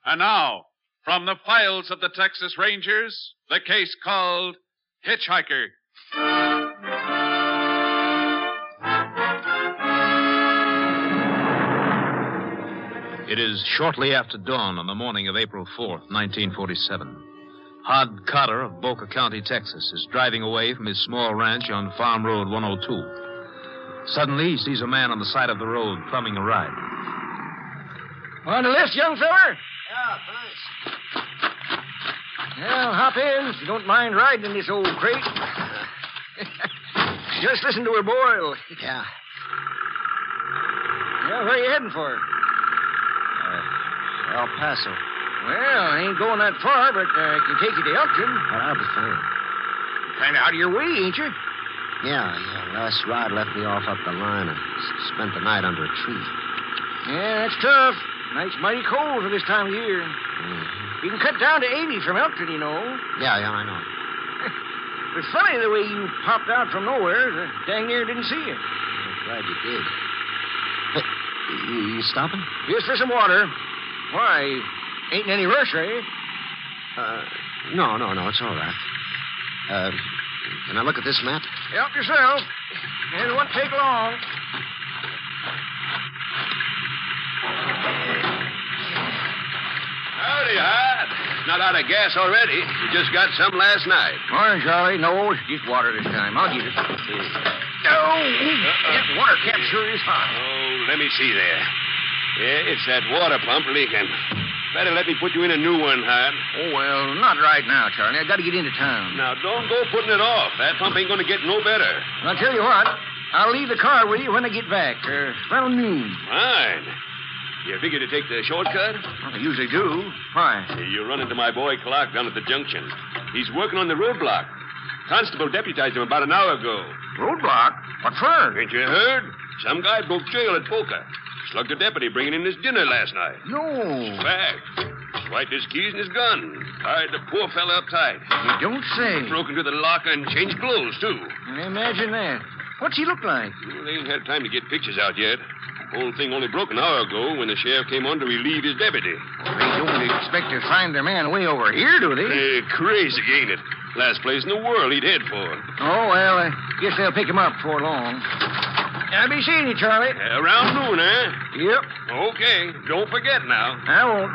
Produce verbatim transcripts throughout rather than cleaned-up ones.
And now, from the files of the Texas Rangers, the case called Hitchhiker. It is shortly after dawn on the morning of April fourth, nineteen forty-seven. Hod Cotter of Boca County, Texas, is driving away from his small ranch on Farm Road one oh two. Suddenly, he sees a man on the side of the road plumbing a ride. On the lift, young feller? Yeah, thanks. Well, hop in if you don't mind riding in this old crate. Just listen to her boil. Yeah. Yeah, where are you heading for? Uh, El Paso. Well, I ain't going that far, but uh, I can take you to Elkton. Well, I'll be fine. Kind of out of your way, ain't you? Yeah, yeah. Last ride left me off up the line and s- spent the night under a tree. Yeah, that's tough. Night's mighty cold for this time of year. Mm-hmm. You can cut down to eighty from Elkton, you know. Yeah, yeah, I know. It's funny the way you popped out from nowhere. I dang near didn't see you. I'm glad you did. Hey, you, you stopping? Just for some water. Why, ain't in any rush, eh? Uh, no, no, no, it's all right. Uh, can I look at this map? Help yourself. It won't take long. Howdy, Hod. Not out of gas already. You just got some last night. Morning, Charlie. No, it's just water this time. I'll get it. No! That water cap sure is hot. Oh, let me see there. Yeah, it's that water pump leaking. Better let me put you in a new one, Hod. Oh, well, not right now, Charlie. I got to get into town. Now, don't go putting it off. That pump ain't going to get no better. I'll tell you what. I'll leave the car with you when I get back. Uh, around noon. Fine. You figure to take the shortcut? Well, I usually do. Why? You run into my boy Clark down at the junction. He's working on the roadblock. Constable deputized him about an hour ago. Roadblock? What for? Ain't you heard? Some guy broke jail at Boca. Slugged a deputy bringing in his dinner last night. No. Fact. Swiped his keys and his gun. Tied the poor fella up tight. You don't say. Broke into the locker and changed clothes, too. Imagine that. What's he look like? Well, they ain't had time to get pictures out yet. Whole thing only broke an hour ago when the sheriff came on to relieve his deputy. Well, they don't expect to find their man way over here, do they? Hey, crazy, ain't it? Last place in the world he'd head for. Oh, well, I guess they'll pick him up before long. I'll be seeing you, Charlie. Uh, around noon, eh? Yep. Okay. Don't forget now. I won't.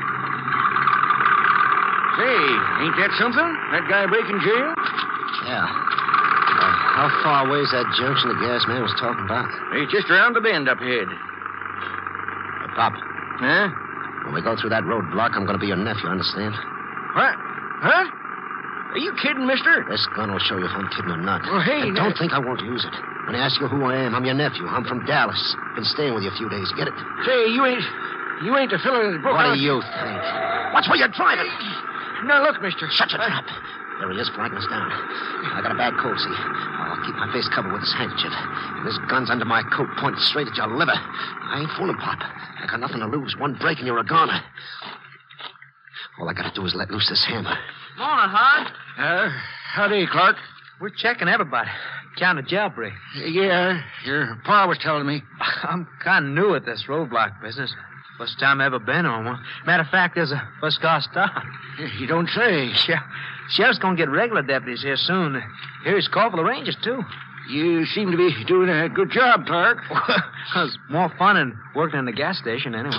Say, ain't that something? That guy breaking jail? Yeah. Uh, how far away is that junction the gas man was talking about? He's just around the bend up ahead. Hey, Pop, Huh? when we go through that roadblock, I'm going to be your nephew, understand? What? Huh? Are you kidding, mister? This gun will show you if I'm kidding or not. Well, hey, And don't now- think I won't use it. When I ask you who I am, I'm your nephew. I'm from Dallas. Been staying with you a few days. Get it? Say, you ain't... You ain't the fella that broke What out... do you think? Watch where you're driving. Now, look, mister. Shut your trap. There he is, flagging us down. I got a bad cold, see? I'll keep my face covered with this handkerchief. And this gun's under my coat, pointed straight at your liver. I ain't fooling, Pop. I got nothing to lose. One break and you're a goner. All I gotta do is let loose this hammer. Morning, Hod. Uh, howdy, Clark. We're checking everybody. Counting a jailbreak. Yeah, your pa was telling me. I'm kind of new at this roadblock business. First time I ever been on one. Matter of fact, there's a first car stop. You don't say. Yeah. Sheriff's gonna get regular deputies here soon. Here's call for the Rangers, too. You seem to be doing a good job, Clark. It's more fun than working in the gas station, anyway.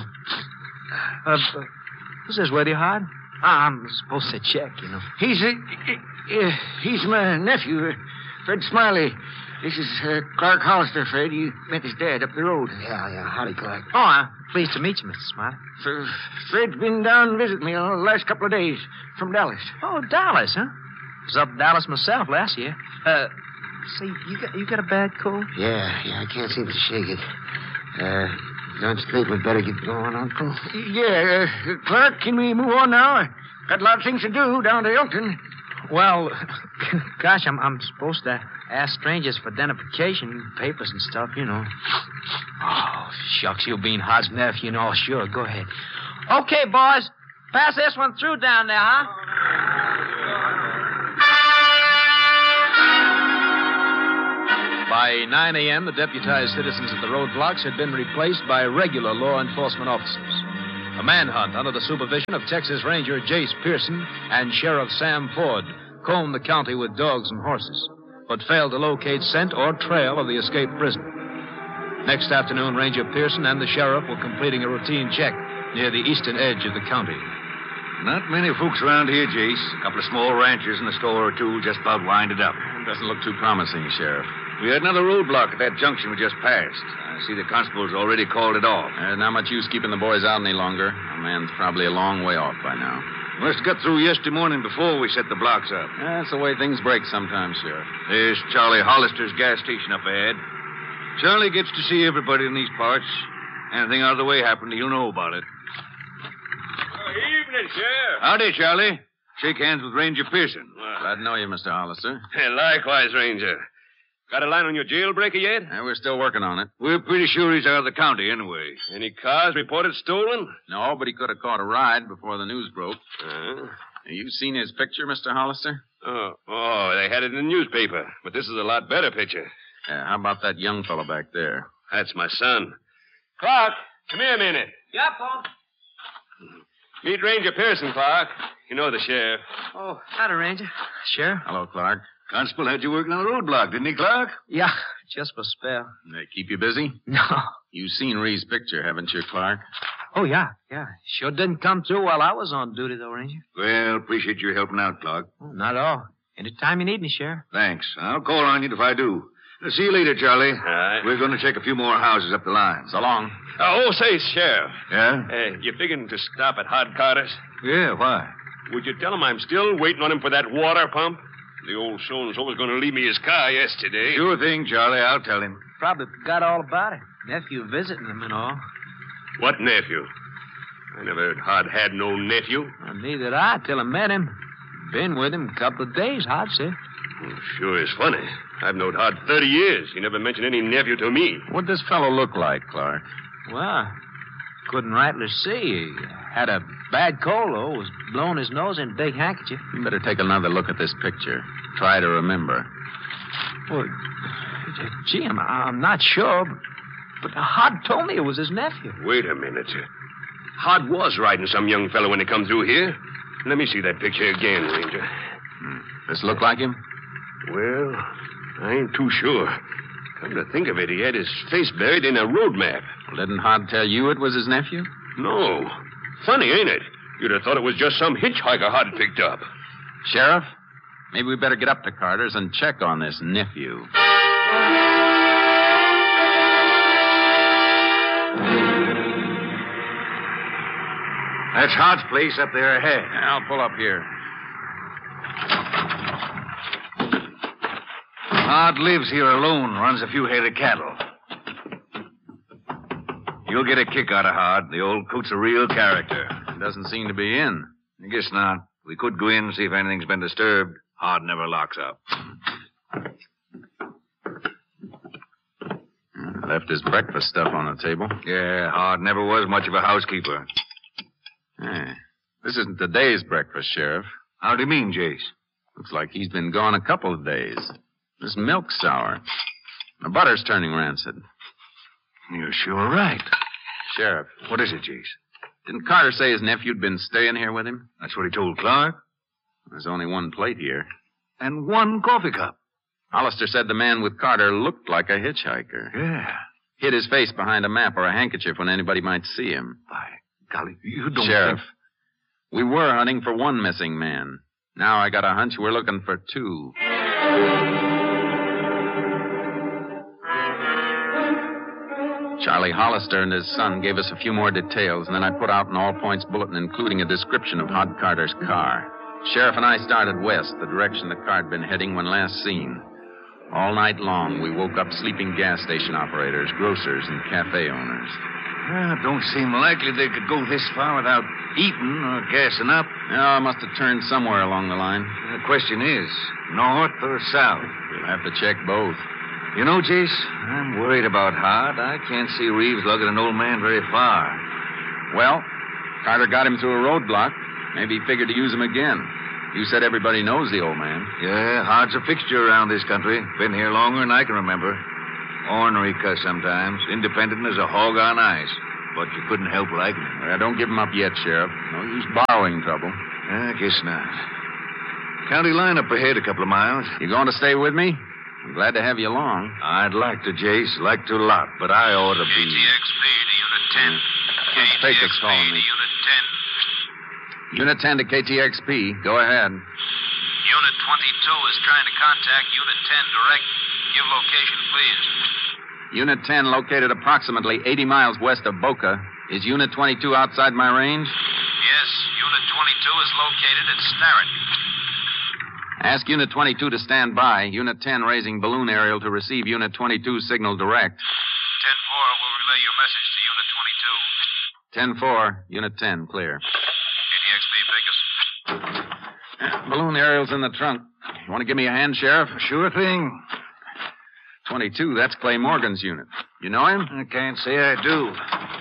Uh, uh, who's this with you, Hod? Ah, I'm supposed to check, you know. He's a, uh, he's my nephew, uh, Fred Smiley. This is uh, Clark Hollister, Fred. You met his dad up the road. Yeah, yeah. Howdy, Clark. Oh, I'm pleased to meet you, Mister Smiley. Fr- Fred's been down to visit me uh, the last couple of days from Dallas. Oh, Dallas, huh? I was up in Dallas myself last year. Uh, see, you got you got a bad cold? Yeah, yeah. I can't seem to shake it. Uh, don't you think we'd better get going, Uncle? Yeah, uh, Clark, can we move on now? Got a lot of things to do down to Elkton. Well, gosh, I'm I'm supposed to ask strangers for identification, papers and stuff, you know. Oh, shucks, you being Hod's nephew, you know. Sure, go ahead. Okay, boys. Pass this one through down there, huh? By nine a.m., the deputized citizens at the roadblocks had been replaced by regular law enforcement officers. A manhunt under the supervision of Texas Ranger Jace Pearson and Sheriff Sam Ford combed the county with dogs and horses, but failed to locate scent or trail of the escaped prisoner. Next afternoon, Ranger Pearson and the sheriff were completing a routine check near the eastern edge of the county. Not many folks around here, Jace. A couple of small ranchers and a store or two just about winded up. Doesn't look too promising, Sheriff. We had another roadblock at that junction we just passed. I see the constable's already called it off. There's not much use keeping the boys out any longer. The man's probably a long way off by now. Must have got through yesterday morning before we set the blocks up. That's the way things break sometimes, Sheriff. There's Charlie Hollister's gas station up ahead. Charlie gets to see everybody in these parts. Anything out of the way happened, he'll know about it. Good evening, Sheriff. Howdy, Charlie. Shake hands with Ranger Pearson. Well, Glad to know you, Mister Hollister. likewise, Ranger. Got a line on your jailbreaker yet? Yeah, we're still working on it. We're pretty sure he's out of the county anyway. Any cars reported stolen? No, but he could have caught a ride before the news broke. Uh, Have you seen his picture, Mister Hollister? oh, oh, they had it in the newspaper. But this is a lot better picture. Yeah, how about that young fellow back there? That's my son. Clark, come here a minute. Yeah, Paul. Meet Ranger Pearson, Clark. You know the sheriff. Oh, howdy, Ranger. Sheriff? Hello, Clark. Constable had you working on the roadblock, didn't he, Clark? Yeah, just for a spell. They keep you busy? No. You've seen Ree's picture, haven't you, Clark? Oh, yeah, yeah. Sure didn't come through while I was on duty, though, Ranger. Well, appreciate your helping out, Clark. Oh, not at all. Anytime you need me, Sheriff. Thanks. I'll call on you if I do. Uh, See you later, Charlie. All right. We're going to check a few more houses up the line. So long. Oh, say, Sheriff. Yeah? Hey, you figuring to stop at Hod Carter's? Yeah, why? Would you tell him I'm still waiting on him for that water pump? The old so-and-so was going to leave me his car yesterday. Sure thing, Charlie. I'll tell him. Probably forgot all about it. Nephew visiting him and all. What nephew? I never heard Hod had no nephew. Well, neither did I till I met him. Been with him a couple of days, I'd say. Well, sure is funny. I've known Hod thirty years. He never mentioned any nephew to me. What'd this fellow look like, Clark? Well, couldn't rightly see. He had a bad cold, though. Was blowing his nose in a big handkerchief. You better take another look at this picture. Try to remember. Well, gee, I'm, I'm not sure, but, but Hod told me it was his nephew. Wait a minute. Hod was riding some young fellow when he come through here. Let me see that picture again, Ranger. Hmm. This look like him? Well, I ain't too sure. Come to think of it, he had his face buried in a road map. Well, didn't Hod tell you it was his nephew? No. Funny, ain't it? You'd have thought it was just some hitchhiker Hod picked up. Sheriff, maybe we better get up to Carter's and check on this nephew. That's Hod's place up there ahead. I'll pull up here. Hod lives here alone, runs a few head of cattle. You'll get a kick out of Hod. The old coot's a real character. Doesn't seem to be in. I guess not. We could go in and see if anything's been disturbed. Hod never locks up. Left his breakfast stuff on the table. Yeah, Hod never was much of a housekeeper. Hey, this isn't the day's breakfast, Sheriff. How do you mean, Jace? Looks like he's been gone a couple of days. This milk's sour. The butter's turning rancid. You're sure right. Sheriff, What is it, Jace? didn't Carter say his nephew'd been staying here with him? That's what he told Clark. There's only one plate here. And one coffee cup. Hollister said the man with Carter looked like a hitchhiker. Yeah. Hid his face behind a map or a handkerchief when anybody might see him. By golly, you don't Sheriff, think... we were hunting for one missing man. Now I got a hunch we're looking for two. Charlie Hollister and his son gave us a few more details, and then I put out an all-points bulletin including a description of Hod Carter's car. Sheriff and I started west, the direction the car had been heading when last seen. All night long, we woke up sleeping gas station operators, grocers, and cafe owners. Well, it don't seem likely they could go this far without eating or gassing up. No, I must have turned somewhere along the line. The question is, north or south? We'll have to check both. You know, Jace, I'm worried about Hod. I can't see Reeves lugging an old man very far. Well, Carter got him through a roadblock. Maybe he figured to use him again. You said everybody knows the old man. Yeah, Hod's a fixture around this country. Been here longer than I can remember. Ornery cuss sometimes, independent as a hog on ice. but you couldn't help liking him. Well, don't give him up yet, Sheriff. No use borrowing trouble. I guess not. County line up ahead a couple of miles. You going to stay with me? I'm glad to have you along. I'd like to, Jace. Like to a lot, but I ought to be. K T X P to Unit ten. K T X P calling to me. Unit ten. Unit ten to K T X P. Go ahead. Unit twenty-two is trying to contact Unit ten direct. Give location, please. Unit ten located approximately eighty miles west of Boca. Is Unit twenty-two outside my range? Yes, Unit twenty-two is located at Starrett. Ask Unit twenty-two to stand by. Unit ten raising balloon aerial to receive Unit twenty-two signal direct. ten four will relay your message to Unit twenty-two. ten four, Unit ten, clear. K T X P, pick us. Balloon aerial's in the trunk. You want to give me a hand, Sheriff? Sure thing. twenty-two, that's Clay Morgan's unit. You know him? I can't say I do.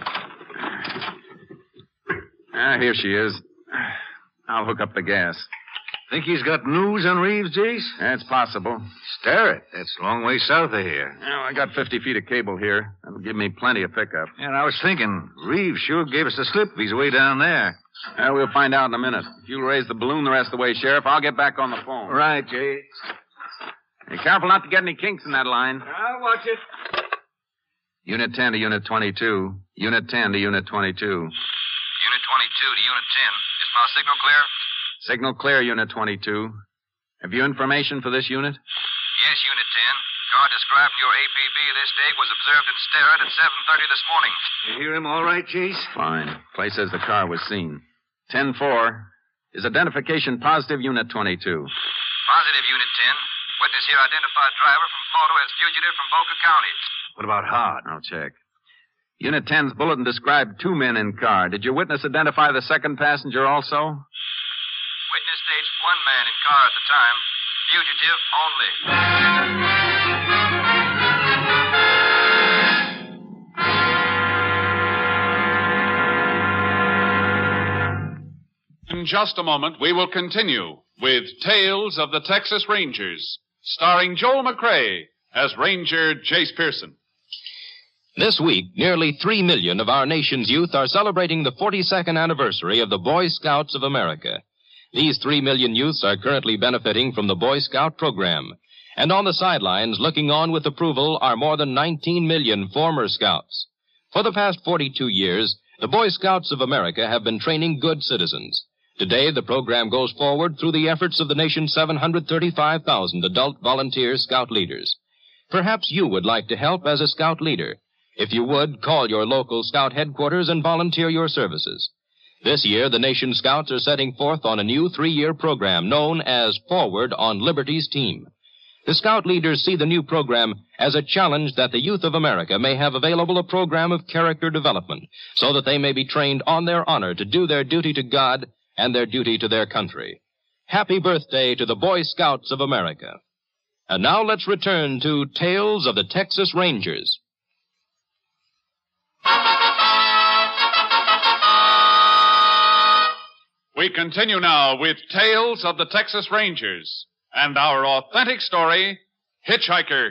Ah, here she is. I'll hook up the gas. Think he's got news on Reeves, Jace? That's possible. Starrett. That's a long way south of here. Well, I got fifty feet of cable here. That'll give me plenty of pickup. And I was thinking, Reeves sure gave us the slip if he's way down there. Well, we'll find out in a minute. If you'll raise the balloon the rest of the way, Sheriff, I'll get back on the phone. Right, Jace. Be careful not to get any kinks in that line. I'll watch it. Unit ten to Unit twenty-two. Unit ten to Unit twenty-two. Unit twenty-two to Unit ten. Is my signal clear? Signal clear, Unit twenty-two. Have you information for this unit? Yes, Unit ten. Car described in your A P B this day was observed in Starrett at seven thirty this morning. You hear him all right, Jace? Fine. Clay says the car was seen. ten four. Is identification positive, Unit twenty-two? Positive, Unit ten. Witness here identified driver from photo as fugitive from Boca County. What about Hart? I'll check. Unit ten's bulletin described two men in car. Did your witness identify the second passenger also? Witness states one man in car at the time. Fugitive only. In just a moment, we will continue with Tales of the Texas Rangers, starring Joel McCrea as Ranger Jace Pearson. This week, nearly three million of our nation's youth are celebrating the forty-second anniversary of the Boy Scouts of America. These three million youths are currently benefiting from the Boy Scout program. And on the sidelines, looking on with approval, are more than nineteen million former Scouts. For the past forty-two years, the Boy Scouts of America have been training good citizens. Today, the program goes forward through the efforts of the nation's seven hundred thirty-five thousand adult volunteer Scout leaders. Perhaps you would like to help as a Scout leader. If you would, call your local Scout headquarters and volunteer your services. This year, the nation's Scouts are setting forth on a new three-year program known as Forward on Liberty's Team. The Scout leaders see the new program as a challenge that the youth of America may have available a program of character development so that they may be trained on their honor to do their duty to God and their duty to their country. Happy birthday to the Boy Scouts of America. And now let's return to Tales of the Texas Rangers. We continue now with Tales of the Texas Rangers and our authentic story, Hitchhiker.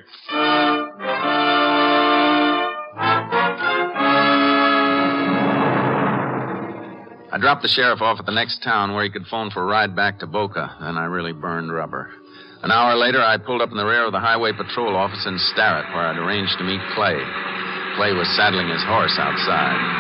I dropped the sheriff off at the next town where he could phone for a ride back to Boca. Then I really burned rubber. An hour later, I pulled up in the rear of the Highway Patrol office in Starrett, where I'd arranged to meet Clay. Clay was saddling his horse outside.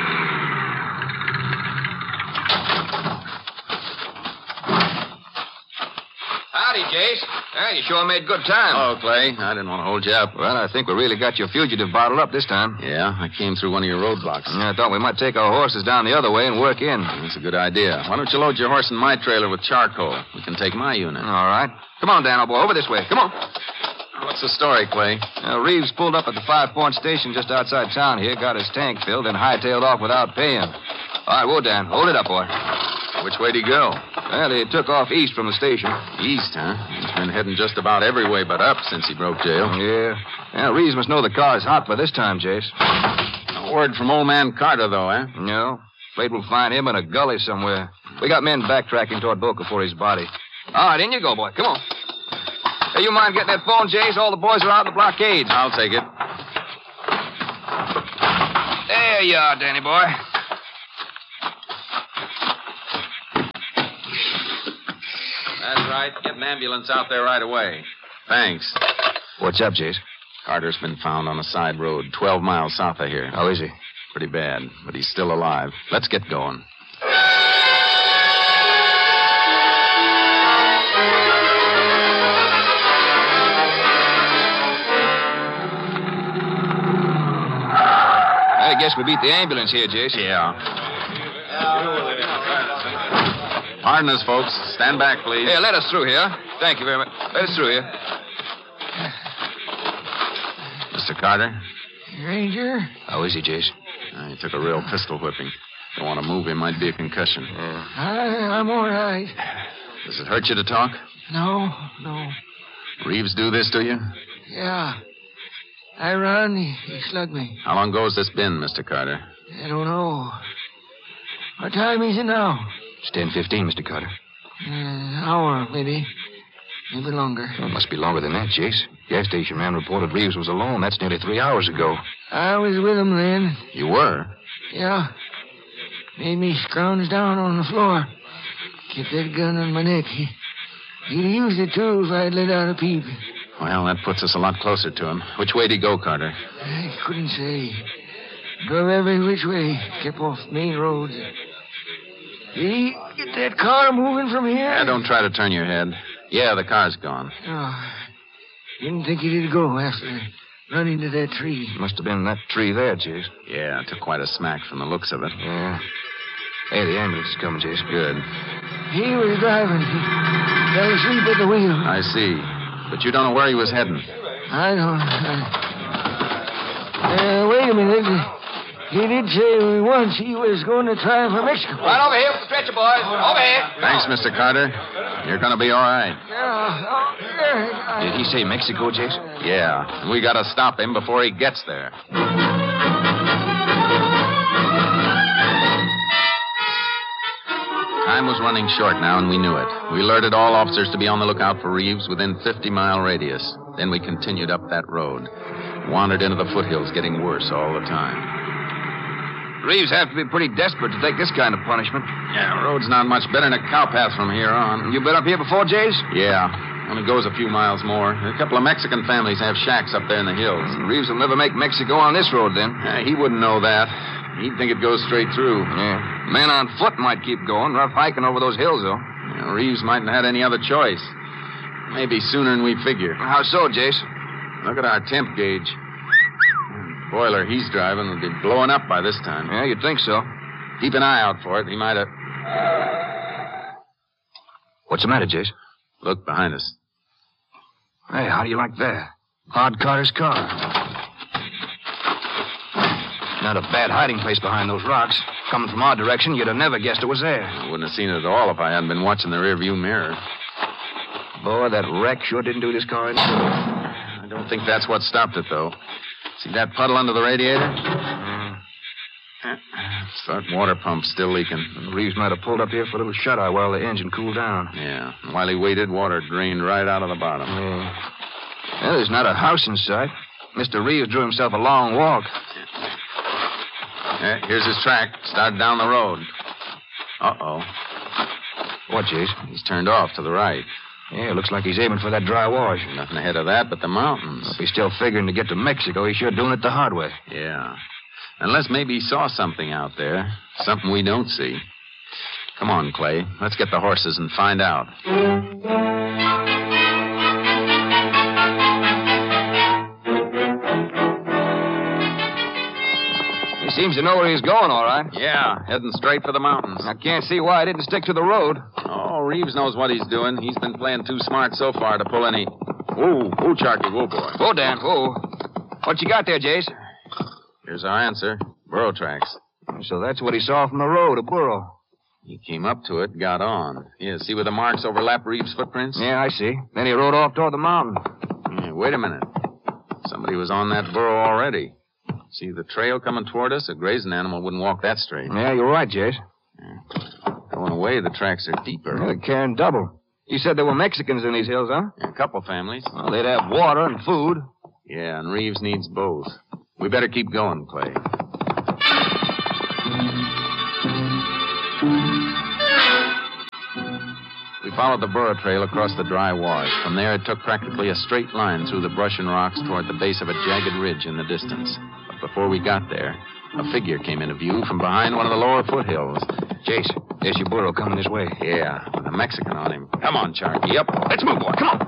Howdy, Jace. Well, you sure made good time. Oh, Clay. I didn't want to hold you up. Well, I think we really got your fugitive bottled up this time. Yeah, I came through one of your roadblocks. Yeah, I thought we might take our horses down the other way and work in. That's a good idea. Why don't you load your horse in my trailer with charcoal? We can take my unit. All right. Come on, Dan, old boy. Over this way. Come on. What's the story, Clay? Uh, Reeves pulled up at the Five Point Station just outside town here, got his tank filled, and hightailed off without paying. All right, whoa, Dan. Hold it up, boy. Which way did he go? Well, he took off east from the station. East, huh? He's been heading just about every way but up since he broke jail. Yeah. Well, Reeves must know the car's hot by this time, Jace. No word from old man Carter, though, eh? No. Afraid we'll find him in a gully somewhere. We got men backtracking toward Boca for his body. All right, in you go, boy. Come on. Hey, you mind getting that phone, Jace? All the boys are out in the blockades. I'll take it. Hey, There you are, Danny boy. That's right. Get an ambulance out there right away. Thanks. What's up, Jace? Carter's been found on a side road, twelve miles south of here. How is he? Pretty bad, but he's still alive. Let's get going. I guess we beat the ambulance here, Jace. Yeah. Pardon us, folks. Stand back, please. Here, let us through here. Thank you very much. Let us through here. Mister Carter? Ranger? How is he, Jace? Uh, he took a real pistol whipping. Don't want to move him. Might be a concussion. Yeah. I, I'm all right. Does it hurt you to talk? No, no. Reeves do this to you? Yeah. I run, he, he slugged me. How long ago has this been, Mister Carter? I don't know. What time is it now? It's ten fifteen, Mister Carter. Uh, an hour, maybe. Maybe longer. Well, it must be longer than that, Jace. Gas station man reported Reeves was alone. That's nearly three hours ago. I was with him then. You were? Yeah. Made me scrounge down on the floor. Kept that gun on my neck. He, he'd have used it, too, if I'd let out a peep. Well, that puts us a lot closer to him. Which way did he go, Carter? I couldn't say. Drove every which way. Kept off main roads. Did he get that car moving from here? Yeah, don't try to turn your head. Yeah, the car's gone. Oh, didn't think he did go after running into that tree. Must have been that tree there, Jace. Yeah, took quite a smack from the looks of it. Yeah. Hey, the ambulance is coming, Jace. Good. He was driving. He fell asleep at the wheel. I see. But you don't know where he was heading. I don't. Uh, uh, wait a minute. He did say once he was going to try for Mexico. Right over here with the stretcher, boys. Over here. Thanks, Mister Carter. You're going to be all right. Yeah. Oh, yeah. Did he say Mexico, Jace? Yeah. And we got to stop him before he gets there. Time was running short now, and we knew it. We alerted all officers to be on the lookout for Reeves within fifty-mile radius. Then we continued up that road. Wandered into the foothills, getting worse all the time. Reeves have to be pretty desperate to take this kind of punishment. Yeah, the road's not much better than a cow path from here on. You been up here before, Jace? Yeah. Only goes a few miles more. A couple of Mexican families have shacks up there in the hills. Reeves will never make Mexico on this road, then. Uh, he wouldn't know that. He'd think it goes straight through. Yeah. Men on foot might keep going. Rough hiking over those hills, though. Yeah, Reeves mightn't have had any other choice. Maybe sooner than we figure. How so, Jace? Look at our temp gauge. Boiler he's driving will be blowing up by this time. Yeah, you'd think so. Keep an eye out for it. He might have... What's the matter, Jace? Look behind us. Hey, how do you like that? Hard Carter's car. Not a bad hiding place behind those rocks. Coming from our direction, you'd have never guessed it was there. I wouldn't have seen it at all if I hadn't been watching the rearview mirror. Boy, that wreck sure didn't do this car any good. I don't think that's what stopped it, though. See that puddle under the radiator? Mm. That water pump's still leaking. Reeves might have pulled up here for a little shut-eye while the engine cooled down. Yeah. And while he waited, water drained right out of the bottom. Yeah. Well, there's not a house in sight. Mister Reeves drew himself a long walk. Yeah, here's his track. Started down the road. Uh-oh. What, Jace? He's turned off to the right. Yeah, looks like he's aiming for that dry wash. Nothing ahead of that but the mountains. If he's still figuring to get to Mexico, he's sure doing it the hard way. Yeah. Unless maybe he saw something out there. Something we don't see. Come on, Clay. Let's get the horses and find out. He seems to know where he's going, all right. Yeah, heading straight for the mountains. I can't see why I didn't stick to the road. Oh, Reeves knows what he's doing. He's been playing too smart so far to pull any... Whoa, whoa, Charky, whoa, boy. Whoa, Dan, whoa. What you got there, Jace? Here's our answer. Burro tracks. So that's what he saw from the road, a burro. He came up to it, got on. Yeah, see where the marks overlap Reeves' footprints? Yeah, I see. Then he rode off toward the mountain. Yeah, wait a minute. Somebody was on that burro already. See the trail coming toward us? A grazing animal wouldn't walk that straight. Yeah, you're right, Jace. Yeah. Going away, the tracks are deeper. Yeah, they're carrying double. You said there were Mexicans in these hills, huh? Yeah, a couple families. Well, they'd have water and food. Yeah, and Reeves needs both. We better keep going, Clay. followed the burro trail across the dry wash. From there, it took practically a straight line through the brush and rocks toward the base of a jagged ridge in the distance. But before we got there, a figure came into view from behind one of the lower foothills. Jace, there's your burro coming this way. Yeah, with a Mexican on him. Come on, Charky. Yep. Let's move, boy. Come on.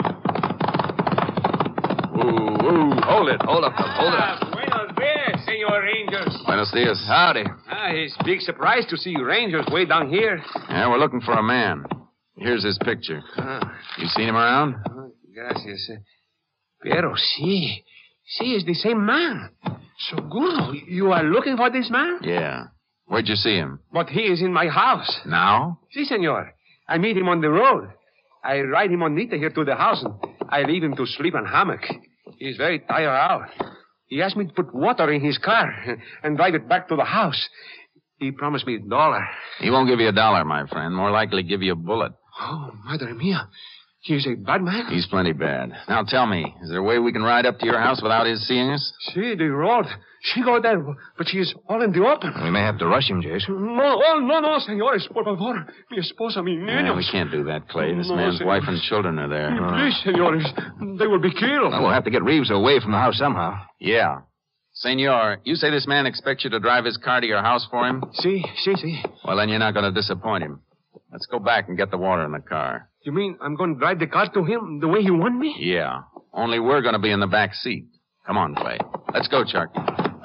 Ooh, ooh. Hold it. Hold up, hold it up. Buenos dias, Senor Rangers. Buenos dias. Howdy. Ah, it's a big surprise to see you Rangers way down here. Yeah, we're looking for a man. Here's his picture. Ah. You seen him around? Oh, gracias. Pero sí, sí, it's the same man. Seguro, you are looking for this man? Yeah. Where'd you see him? But he is in my house. Now? Si, senor. I meet him on the road. I ride him on Nita here to the house, and I leave him to sleep on hammock. He's very tired out. He asked me to put water in his car and drive it back to the house. He promised me a dollar. He won't give you a dollar, my friend. More likely give you a bullet. Oh, madre mia. He's a bad man? He's plenty bad. Now tell me, is there a way we can ride up to your house without his seeing us? See, the road. She go there, but she's all in the open. We may have to rush him, Jace. No, oh, no, no, señores, por favor. Mi esposa, mi niños. Yeah, we can't do that, Clay. This No, man's señor. wife and children are there. Please, señores. They will be killed. Well, we'll have to get Reeves away from the house somehow. Yeah. Senor, you say this man expects you to drive his car to your house for him? Si, si, si. Well, then you're not going to disappoint him. Let's go back and get the water in the car. You mean I'm going to drive the car to him the way he want me? Yeah. Only we're going to be in the back seat. Come on, Clay. Let's go, Charky.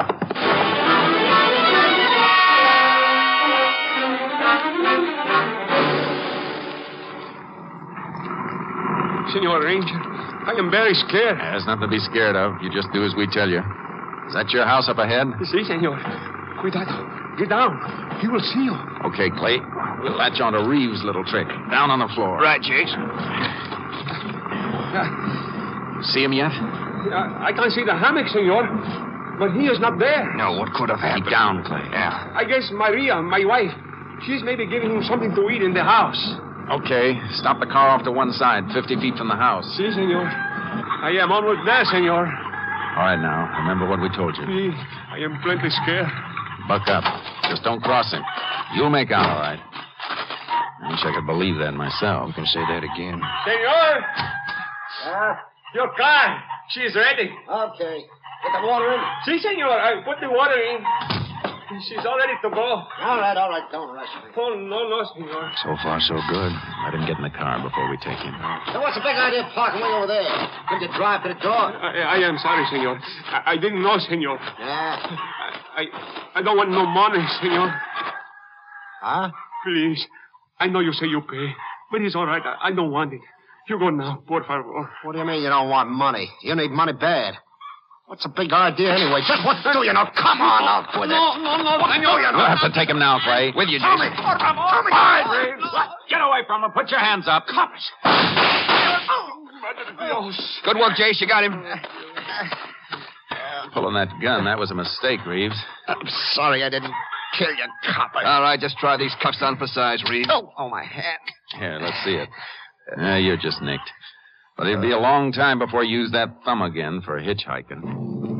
Senor Ranger, I am very scared. There's nothing to be scared of. You just do as we tell you. Is that your house up ahead? Si, senor. Cuidado. Get down. He will see you. Okay, Clay. We'll latch on to Reeves' little trick. Down on the floor. Right, Jace. See him yet? I, I can't see the hammock, senor. But he is not there. No, what could have happened? Keep down, Clay. Yeah. I guess Maria, my wife, she's maybe giving him something to eat in the house. Okay. Stop the car off to one side, fifty feet from the house. Si, senor. I am almost there, senor. All right, now. Remember what we told you. Si, I am plenty scared. Buck up. Just don't cross him. You'll make out all right. I wish I could believe that myself. You can say that again. Senor! Uh, your car. She's ready. Okay. Get the water in. Si, senor. I put the water in. She's all ready to go. All right, all right. Don't rush me. Oh, no, no, senor. So far, so good. Let him get in the car before we take him. So what's the big idea of parking way over there? Couldn't you drive to the door? I, I am sorry, senor. I, I didn't know, senor. Yeah. I, I don't want no money, senor. Huh? Please. I know you say you pay, but it's all right. I, I don't want it. You go now, por favor. What do you mean you don't want money? You need money bad. What's the big idea anyway? Just what do you know? Come on out with it. No, no, no, What senor. do you know? You'll have to take him now, Clay. With you, Tell Jace. me. Por favor. Tell me. All right, Reeves. Get away from him. Put your hands up. Cops. Good work, Jace. You got him. Pulling that gun, that was a mistake, Reeves. I'm sorry I didn't kill you, cop. I... All right, just try these cuffs on for size, Reeves. Oh, oh, my hand. Here, let's see it. Uh, you're just nicked. But it'll be a long time before you use that thumb again for hitchhiking.